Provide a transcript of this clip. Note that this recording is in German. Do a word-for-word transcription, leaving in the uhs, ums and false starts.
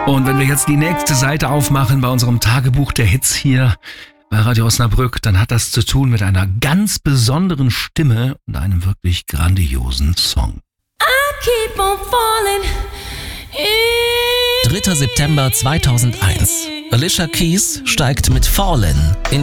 Und wenn wir jetzt die nächste Seite aufmachen bei unserem Tagebuch der Hits hier bei Radio Osnabrück, dann hat das zu tun mit einer ganz besonderen Stimme und einem wirklich grandiosen Song. dritter September zweitausendeins. Alicia Keys steigt mit Fallin' in